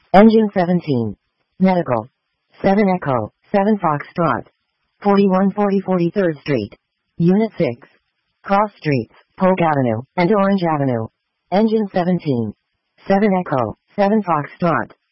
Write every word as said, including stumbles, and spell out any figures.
Engine seventeen. Medical. seven Echo, seven Foxtrot. forty-one forty forty-third Street. Unit six. Cross Streets, Polk Avenue, and Orange Avenue. Engine seventeen. seven Echo, seven Foxtrot.